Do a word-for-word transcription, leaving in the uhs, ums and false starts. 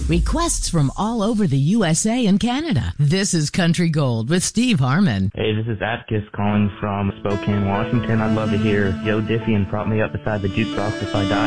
Requests from all over the U S A and Canada. This is Country Gold with Steve Harmon. Hey, this is Atticus calling from Spokane, Washington. I'd love to hear Joe Diffie and Prop Me Up Beside the Jukebox If I Die.